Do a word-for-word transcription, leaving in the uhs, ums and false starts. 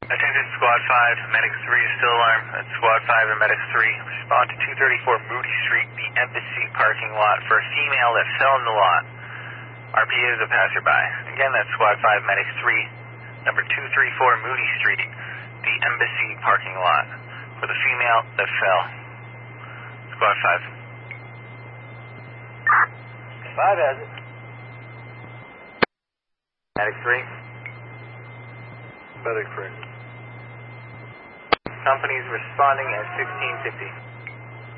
Attention Squad five, Medic three is still alarmed. That's Squad five and Medic three. Respond to two thirty-four Moody Street, the Embassy parking lot, for a female that fell in the lot. R P is a passerby. Again, that's Squad five, Medic three, number two thirty-four Moody Street, the Embassy parking lot, for the female that fell. Squad five. five has it. Medic three. Medic three. Company's responding at sixteen fifty.